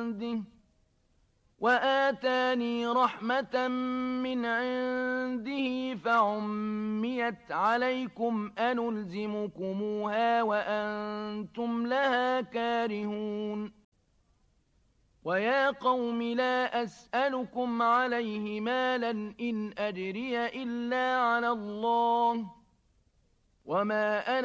عنده وآتاني رحمة من عنده فعميت عليكم أنلزمكموها وأنتم لها كارهون ويا قوم لا أسألكم عليه مالا إن أجري إلا على الله وما أنا